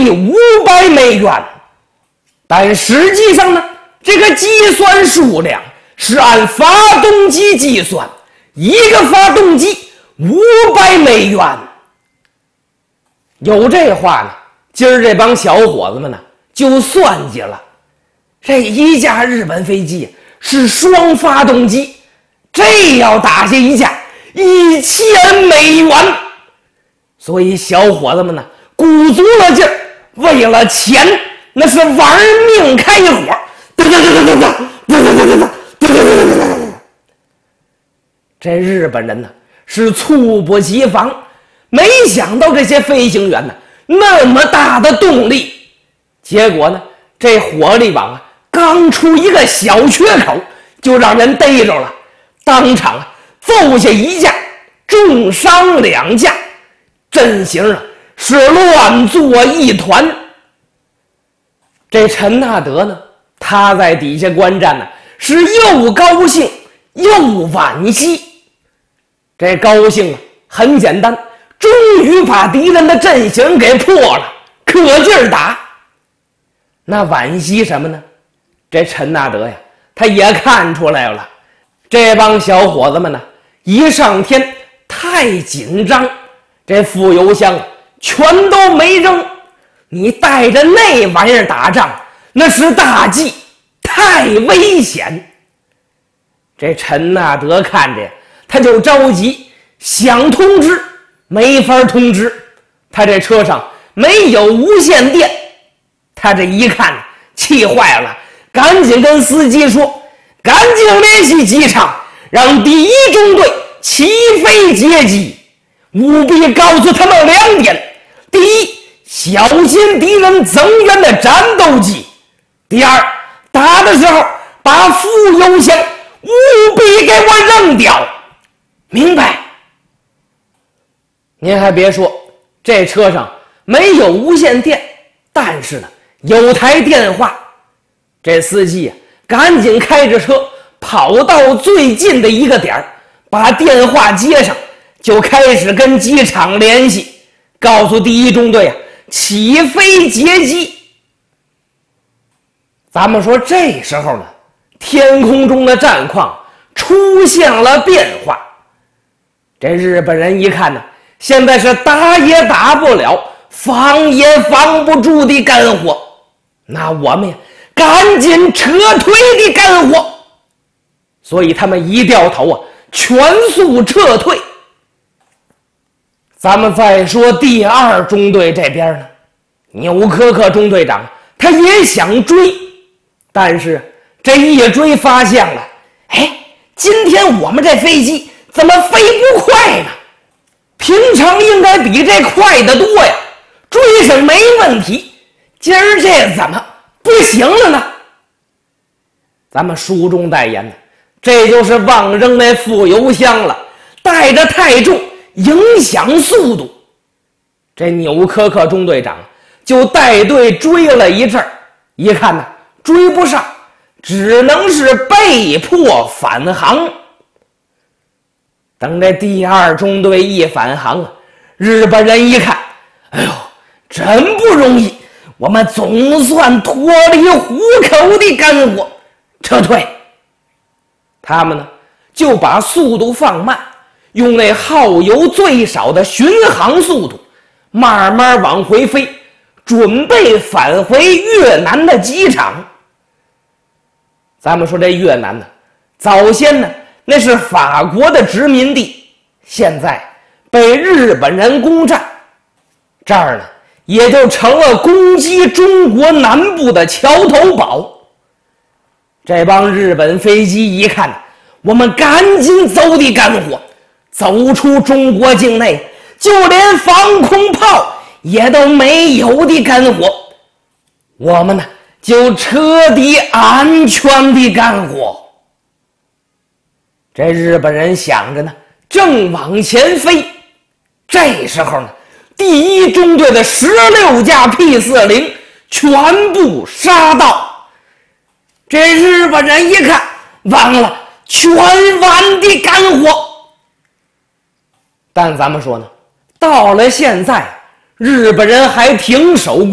币500美元。但实际上呢，这个计算数量是按发动机计算，一个发动机500美元。有这话呢，今儿这帮小伙子们呢就算计了，这一架日本飞机是双发动机，这要打下一架1000美元。所以小伙子们呢鼓足了劲儿，为了钱那是玩命开火，这日本人呢是猝不及防，没想到这些飞行员呢那么大的动力，结果呢这火力网刚出一个小缺口，就让人逮着了，当场揍下一架，重伤2架，阵型是乱作一团。这陈纳德呢，他在底下观战呢，是又高兴又惋惜。这高兴很简单，终于把敌人的阵型给破了，可劲儿打。那惋惜什么呢？这陈纳德呀，他也看出来了，这帮小伙子们呢，一上天太紧张，这副油箱全都没扔。你带着那玩意儿打仗，那是大忌，太危险。这陈纳德看着呀，他就着急，想通知没法通知，他这车上没有无线电。他这一看气坏了，赶紧跟司机说，赶紧联系机场，让第1中队起飞接机，务必告诉他们2点：第一，小心敌人增援的战斗机；第二，打的时候把副油箱务必给我扔掉。明白？您还别说，这车上没有无线电，但是呢有台电话。这司机赶紧开着车跑到最近的一个点，把电话接上，就开始跟机场联系，告诉第1中队起飞接机。咱们说这时候呢，天空中的战况出现了变化。这日本人一看呢，现在是打也打不了，防也防不住的干活，那我们呀赶紧撤退的干活。所以他们一掉头全速撤退。咱们再说第2中队这边呢，纽科克中队长他也想追，但是这一追发现了，今天我们这飞机怎么飞不快呢？平常应该比这快得多呀，追上没问题，今儿这怎么不行了呢？咱们书中代言的，这就是忘扔那副油箱了，带着太重，影响速度。这纽科克中队长就带队追了一阵儿，一看呢追不上，只能是被迫返航。等这第2中队一返航日本人一看，哎呦，真不容易，我们总算脱离虎口的干活，撤退。他们呢就把速度放慢，用那耗油最少的巡航速度慢慢往回飞，准备返回越南的机场。咱们说这越南呢，早先呢那是法国的殖民地，现在被日本人攻占，这儿呢也就成了攻击中国南部的桥头堡。这帮日本飞机一看，我们赶紧走的干活，走出中国境内，就连防空炮也都没有的干活，我们呢就彻底安全的干活。这日本人想着呢，正往前飞，这时候呢，第1中队的16架 P-40全部杀到。这日本人一看，完了，全完的干活。但咱们说呢，到了现在，日本人还挺守